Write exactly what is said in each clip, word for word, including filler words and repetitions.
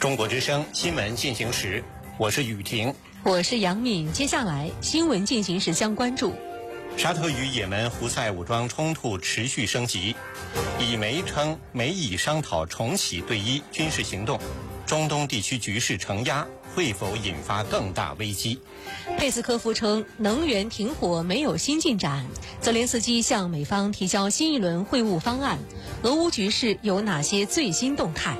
中国之声新闻进行时，我是雨婷， 我是杨敏。接下来新闻进行时将关注： 沙特与也门胡塞武装冲突持续升级，以媒称美以商讨重启对伊军事行动，中东地区局势承压，会否引发更大危机？ 佩斯科夫称能源停火没有新进展，泽连斯基向美方提交新一轮会晤方案，俄乌局势有哪些最新动态？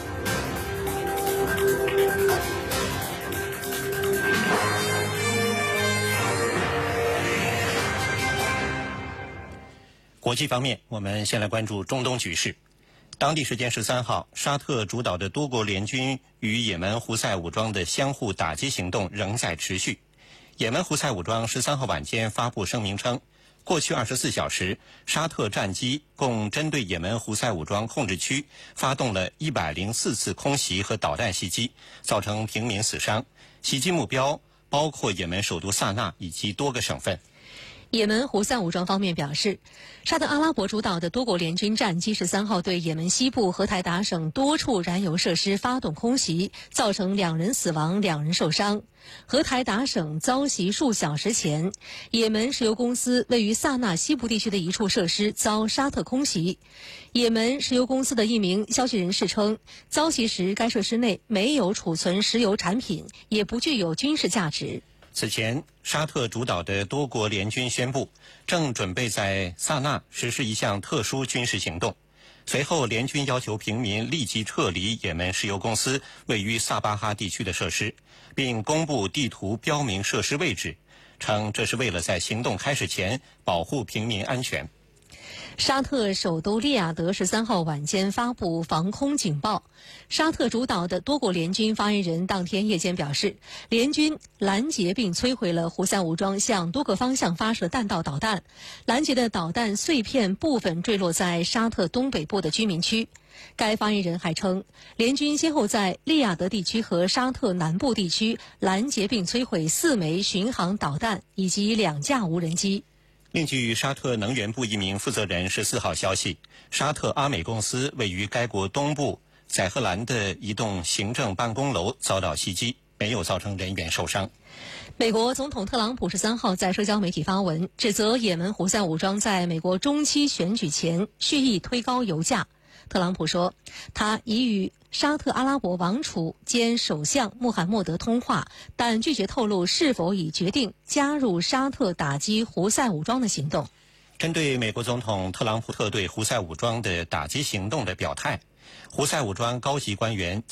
国际方面，我们先来关注中东局势。当地时间十三号，沙特主导的多国联军与也门胡塞武装的相互打击行动仍在持续。也门胡塞武装十三号晚间发布声明称，过去二十四小时，沙特战机共针对也门胡塞武装控制区发动了一百零四次空袭和导弹袭击，造成平民死伤。袭击目标包括也门首都萨那以及多个省份。 也门胡塞武装方面表示，沙特阿拉伯主导的多国联军战机十三号对也门西部荷台达省多处燃油设施发动空袭，造成两人死亡、两人受伤。荷台达省遭袭数小时前，也门石油公司位于萨那西部地区的一处设施遭沙特空袭。也门石油公司的一名消息人士称，遭袭时该设施内没有储存石油产品，也不具有军事价值。 此前，沙特主导的多国联军宣布，正准备在萨那实施一项特殊军事行动。随后，联军要求平民立即撤离也门石油公司位于萨巴哈地区的设施，并公布地图标明设施位置，称这是为了在行动开始前保护平民安全。 沙特首都利雅得十三号晚间发布防空警报。沙特主导的多国联军发言人当天夜间表示，联军拦截并摧毁了胡塞武装向多个方向发射的弹道导弹，拦截的导弹碎片部分坠落在沙特东北部的居民区。该发言人还称，联军先后在利雅得地区和沙特南部地区拦截并摧毁四枚巡航导弹以及两架无人机。 另据沙特能源部一名负责人十四号消息，沙特阿美公司位于该国东部载荷兰的一栋行政办公楼遭到袭击，没有造成人员受伤。 美国总统特朗普十三号在社交媒体发文，指责也门胡塞武装在美国中期选举前蓄意推高油价。特朗普说，他已与沙特阿拉伯王储兼首相穆罕默德通话，但拒绝透露是否已决定加入沙特打击胡塞武装的行动。 针对美国总统特朗普特对胡塞武装的打击行动的表态，胡塞武装高级官员